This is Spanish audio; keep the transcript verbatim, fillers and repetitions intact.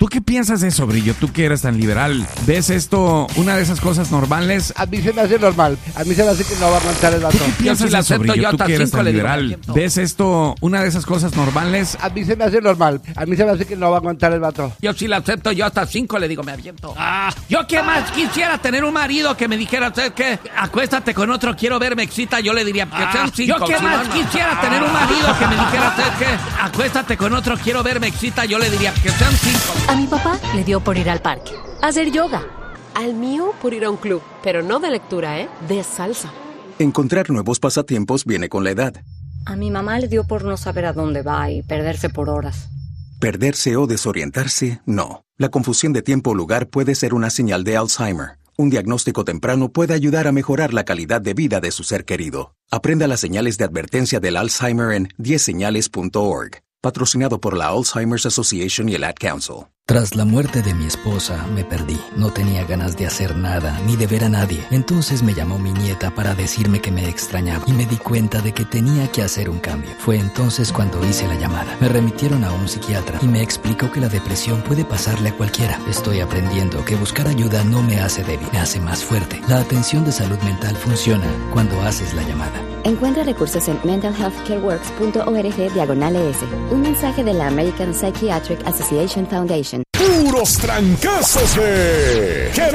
¿Tú qué piensas de eso, Brillo? Tú que eres tan liberal. ¿Ves esto una de esas cosas normales? A mí se me hace normal. A mí se me hace que no va a aguantar el vato. ¿Tú qué piensas de eso, Brillo? Tú que eres tan liberal. ¿Ves esto una de esas cosas normales? A mí se me hace normal. A mí se me hace que no va a aguantar el vato. Yo sí la acepto, yo hasta cinco le digo, me aviento. Ah, yo qué más quisiera tener un marido que me dijera, ¿sabes qué? Acuéstate con otro, quiero ver, me excita. Yo le diría, que sean cinco. Yo qué más quisiera tener un marido que me dijera, ¿sabes qué? Acuéstate con otro, quiero ver, me excita. Yo le diría, que sean cinco. A mi papá le dio por ir al parque, a hacer yoga. Al mío por ir a un club, pero no de lectura, ¿eh? De salsa. Encontrar nuevos pasatiempos viene con la edad. A mi mamá le dio por no saber a dónde va y perderse por horas. Perderse o desorientarse, no. La confusión de tiempo o lugar puede ser una señal de Alzheimer. Un diagnóstico temprano puede ayudar a mejorar la calidad de vida de su ser querido. Aprenda las señales de advertencia del Alzheimer en diez señales punto org. Patrocinado por la Alzheimer's Association y el Ad Council. Tras la muerte de mi esposa, me perdí. No tenía ganas de hacer nada, ni de ver a nadie. Entonces me llamó mi nieta para decirme que me extrañaba y me di cuenta de que tenía que hacer un cambio. Fue entonces cuando hice la llamada. Me remitieron a un psiquiatra y me explicó que la depresión puede pasarle a cualquiera. Estoy aprendiendo que buscar ayuda no me hace débil, me hace más fuerte. La atención de salud mental funciona cuando haces la llamada. Encuentra recursos en mental health care works punto org diagonal es. Un mensaje de la American Psychiatric Association Foundation. Puros trancazos de